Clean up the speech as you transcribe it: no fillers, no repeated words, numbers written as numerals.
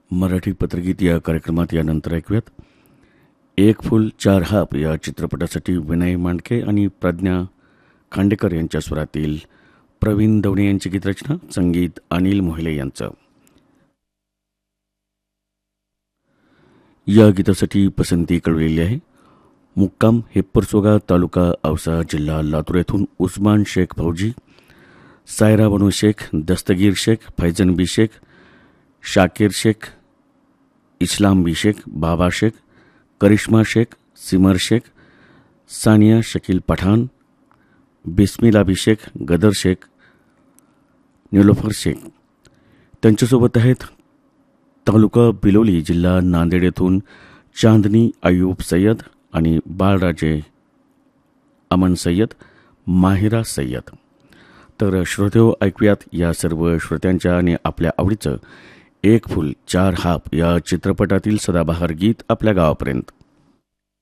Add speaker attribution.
Speaker 1: मराठी पत्रगीत या कार्यक्रमात यानंतर ऐकूयात एक फूल चार हाप या चित्रपटासाठी विनय मांडके आणि प्रज्ञा खांडेकर यांच्या स्वरातील प्रवीण दवणे यांची गीतरचना, संगीत अनिल मोहिले यांचं. या गीतासाठी पसंती कळवलेली आहे. मुक्काम हेप्परसोगा, तालुका औसा, जिल्हा लातूर येथून उस्मान शेख फौजी, सायरा बनू शेख, दस्तगीर शेख, फैजन बी शेख, शाकीर शेख, इस्लाम बी शेख, बाबा शेख, करिश्मा शेख, सिमर शेख, सानिया शकील पठाण, बिस्मिला बी शेख, गदर शेख, निलोफर शेख. त्यांच्यासोबत आहेत तालुका बिलोली, जिल्हा नांदेड येथून चांदनी अयूब सय्यद आणि बाळराजे अमन सय्यद, माहिरा सय्यद. तर श्रोतेहो, ऐकूयात या सर्व श्रोत्यांच्या आणि आपल्या आवडीचं एक फूल चार हाप या चित्रपटातील सदाबहार गीत आपल्या गावापर्यंत.